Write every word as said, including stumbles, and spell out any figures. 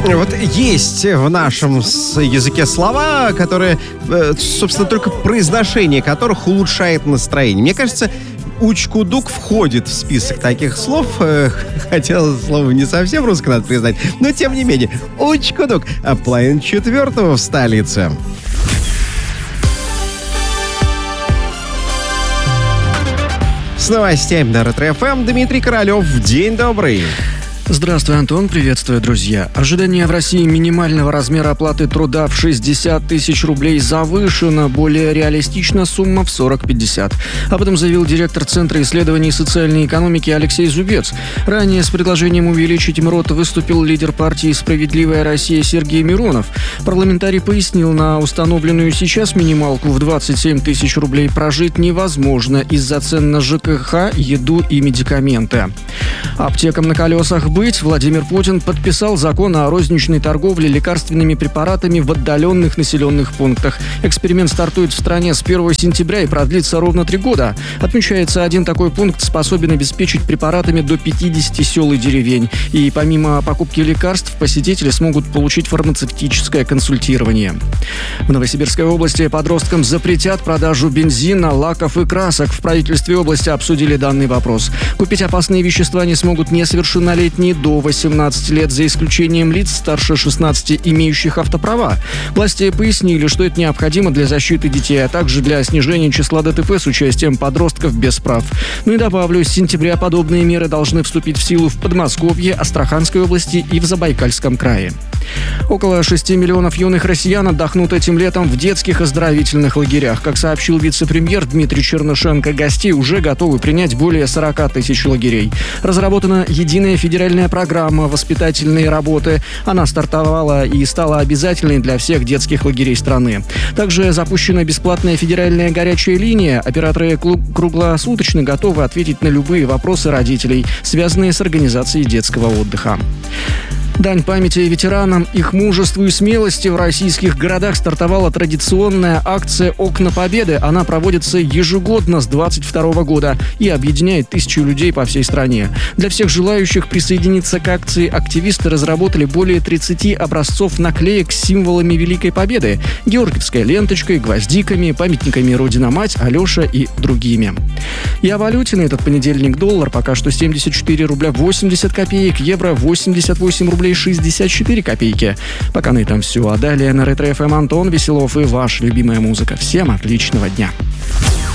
Вот есть в нашем языке слова, которые, собственно, только произношение которых улучшает настроение. Мне кажется, учкудук входит в список таких слов. Хотя слово не совсем русское, надо признать. Но, тем не менее, учкудук. А половина четвертого в столице. С новостями на Ретро-эф эм Дмитрий Королев. День добрый. Здравствуй, Антон. Приветствую, друзья. Ожидание в России минимального размера оплаты труда в шестьдесят тысяч рублей завышено. Более реалистична сумма в сорок-пятьдесят. Об этом заявил директор Центра исследований социальной экономики Алексей Зубец. Ранее с предложением увеличить МРОТ выступил лидер партии «Справедливая Россия» Сергей Миронов. Парламентарий пояснил, на установленную сейчас минималку в двадцать семь тысяч рублей прожить невозможно из-за цен на ЖКХ, еду и медикаменты. Аптекам на колесах быть. Владимир Путин подписал закон о розничной торговле лекарственными препаратами в отдаленных населенных пунктах. Эксперимент стартует в стране с первого сентября и продлится ровно три года. Отмечается, один такой пункт способен обеспечить препаратами до пятидесяти сел и деревень. И помимо покупки лекарств, посетители смогут получить фармацевтическое консультирование. В Новосибирской области подросткам запретят продажу бензина, лаков и красок. В правительстве области обсудили данный вопрос. Купить опасные вещества не смогут несовершеннолетние до восемнадцати лет, за исключением лиц старше шестнадцати, имеющих автоправа. Власти пояснили, что это необходимо для защиты детей, а также для снижения числа ДТП с участием подростков без прав. Ну и добавлю, с сентября подобные меры должны вступить в силу в Подмосковье, Астраханской области и в Забайкальском крае. Около шести миллионов юных россиян отдохнут этим летом в детских оздоровительных лагерях. Как сообщил вице-премьер Дмитрий Чернышенко, гостей уже готовы принять более сорока тысяч лагерей. Разработана единая федеральная программа воспитательной работы. Она стартовала и стала обязательной для всех детских лагерей страны. Также запущена бесплатная федеральная горячая линия. Операторы круглосуточно готовы ответить на любые вопросы родителей, связанные с организацией детского отдыха. Дань памяти ветеранам, их мужеству и смелости в российских городах стартовала традиционная акция «Окна Победы». Она проводится ежегодно с двадцать второго года и объединяет тысячи людей по всей стране. Для всех желающих присоединиться к акции активисты разработали более тридцати образцов наклеек с символами Великой Победы: георгиевской ленточкой, гвоздиками, памятниками «Родина-мать», «Алеша» и другими. И о валюте на этот понедельник: доллар пока что семьдесят четыре рубля восемьдесят копеек, евро восемьдесят восемь рублей шестьдесят четыре копейки. Пока на этом все. А далее на Ретро-эф эм Антон Веселов и ваша любимая музыка. Всем отличного дня.